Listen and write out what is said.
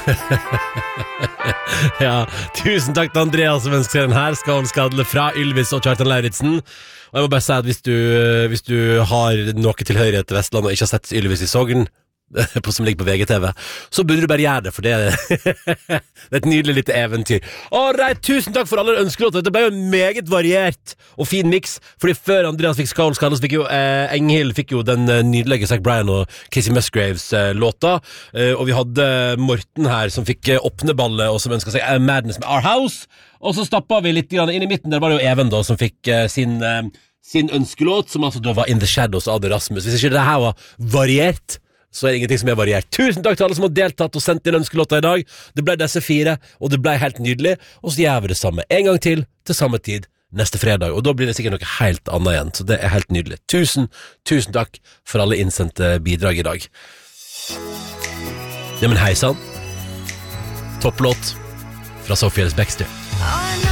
Ja, tusen takk til Andreas som ønsker den her. Skål skadle fra Ylvis og Kjartan Lauritzen. Og jeg må bare si at hvis du har noe tilhørighet til Vestland og ikke har sett Ylvis i Sogn, som ligger på VGTV, så burde du bare gjøre det, for det er et nydelig lite eventyr. Alright, tusen takk for alle ønskelåter. Det ble jo en meget variert og fin mix, fordi før Andreas fikk Skål skadle, så fikk jo Enghild fikk jo den nydelige Zac Bryan og Casey Musgraves låta, og vi hadde Morten her som fikk åpneballet og som ønsket seg Madness med Our House, og så stappet vi litt inn i midten. Der var det jo Even da som fikk sin ønskelåt, som altså da var In the Shadows av Rasmus. Hvis ikke det her var variert, så er det ingenting som er variert. Tusen takk til alle som har deltatt og sendt inn ønskelåter i dag. Det ble disse 4, og det ble helt nydelig. Og så gjør vi det samme en gang til samme tid neste fredag, og da blir det sikkert noe helt annet igjen. Så det er helt nydelig. Tusen takk for alle innsendte bidrag i dag. Ja, men hei sann. Topplåt fra Sophie Ellis Bextor.